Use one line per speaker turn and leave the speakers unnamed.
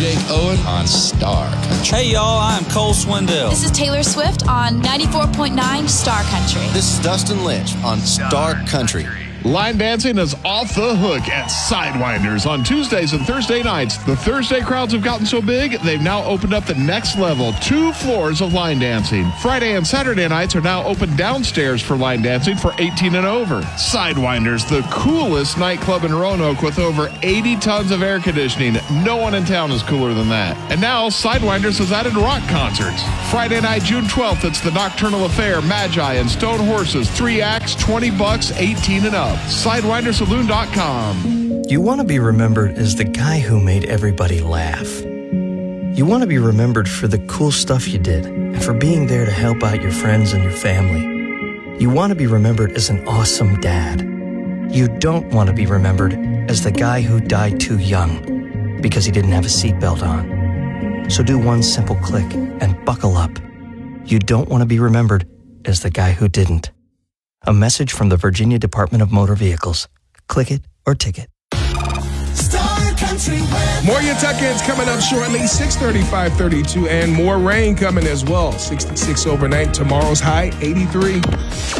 Jake Owen on Star Country.
Hey, y'all, I'm Cole Swindell.
This is Taylor Swift on 94.9 Star Country.
This is Dustin Lynch on Star Country.
Line dancing is off the hook at Sidewinders on Tuesdays and Thursday nights. The Thursday crowds have gotten so big, they've now opened up the next level, 2 floors of line dancing. Friday and Saturday nights are now open downstairs for line dancing for 18 and over. Sidewinders, the coolest nightclub in Roanoke with over 80 tons of air conditioning. No one in town is cooler than that. And now Sidewinders has added rock concerts. Friday night, June 12th, it's the Nocturnal Affair, Magi, and Stone Horses. 3 acts, $20, 18 and up. SidewinderSaloon.com.
You want to be remembered as the guy who made everybody laugh. You want to be remembered for the cool stuff you did and for being there to help out your friends and your family. You want to be remembered as an awesome dad. You don't want to be remembered as the guy who died too young because he didn't have a seatbelt on. So do one simple click and buckle up. You don't want to be remembered as the guy who didn't. A message from the Virginia Department of Motor Vehicles. Click it or ticket.
Star Country weather.
More Kentuckians coming up shortly, 6:30, 5:32, and more rain coming as well. 66 overnight. Tomorrow's high, 83.